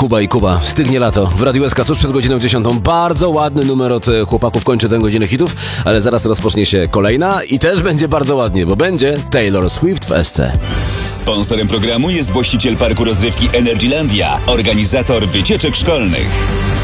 Kuba i Kuba, stygnie lato. W Radiu SK tuż przed godziną 10. Bardzo ładny numer od chłopaków kończy tę godzinę hitów, ale zaraz rozpocznie się kolejna i też będzie bardzo ładnie, bo będzie Taylor Swift w SC. Sponsorem programu jest właściciel parku rozrywki Energylandia, organizator wycieczek szkolnych.